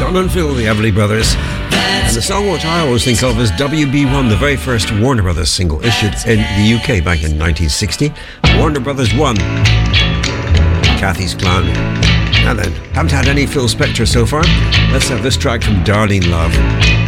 John and Phil, the Everly Brothers. And the song which I always think of is WB1, the very first Warner Brothers single issued in the UK back in 1960. Warner Brothers 1. Kathy's Clown. Now then, haven't had any Phil Spector so far. Let's have this track from Darlene Love.